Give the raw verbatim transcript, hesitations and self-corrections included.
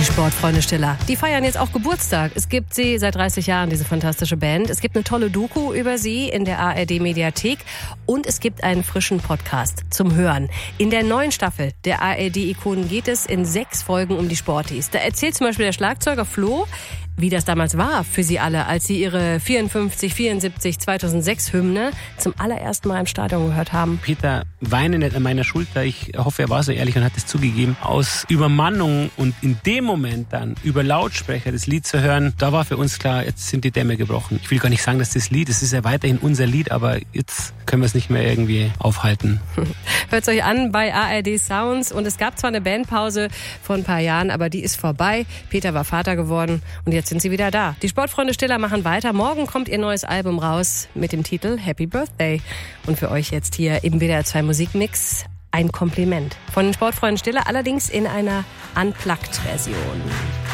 Die Sportfreunde Stiller, die feiern jetzt auch Geburtstag. Es gibt sie seit dreißig Jahren, diese fantastische Band. Es gibt eine tolle Doku über sie in der A R D-Mediathek. Und es gibt einen frischen Podcast zum Hören. In der neuen Staffel der A R D-Ikonen geht es in sechs Folgen um die Sportis. Da erzählt zum Beispiel der Schlagzeuger Flo, wie das damals war für sie alle, als sie ihre vierundfünfzig, vierundsiebzig, zweitausendsechs Hymne zum allerersten Mal im Stadion gehört haben. Peter, weine nicht an meiner Schulter. Ich hoffe, er war so ehrlich und hat es zugegeben. Aus Übermannung und in dem Moment dann über Lautsprecher das Lied zu hören, da war für uns klar, jetzt sind die Dämme gebrochen. Ich will gar nicht sagen, dass das Lied, es ist ja weiterhin unser Lied, aber jetzt können wir es nicht mehr irgendwie aufhalten. Hört's euch an bei A R D Sounds und es gab zwar eine Bandpause vor ein paar Jahren, aber die ist vorbei. Peter war Vater geworden und jetzt sind sie wieder da. Die Sportfreunde Stiller machen weiter. Morgen kommt ihr neues Album raus mit dem Titel Happy Birthday. Und für euch jetzt hier im W D R zwei Musikmix ein Kompliment von den Sportfreunden Stiller, allerdings in einer Unplugged-Version.